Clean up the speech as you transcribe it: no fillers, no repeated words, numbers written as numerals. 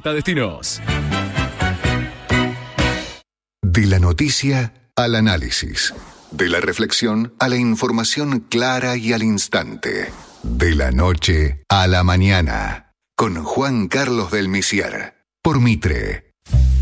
Destinos. De la noticia al análisis. De la reflexión a la información clara y al instante. De la noche a la mañana. Con Juan Carlos del Misier. Por Mitre.